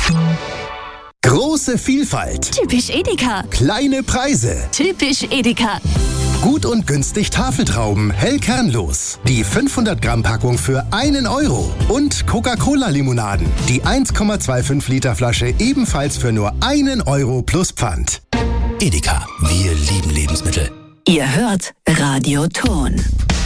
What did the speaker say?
Große Vielfalt. Typisch Edeka. Kleine Preise. Typisch Edeka. Gut und günstig Tafeltrauben, hell kernlos. Die 500 Gramm Packung für 1 Euro. Und Coca-Cola-Limonaden. Die 1,25 Liter Flasche ebenfalls für nur 1 Euro plus Pfand. Edeka, wir lieben Lebensmittel. Ihr hört Radio Ton.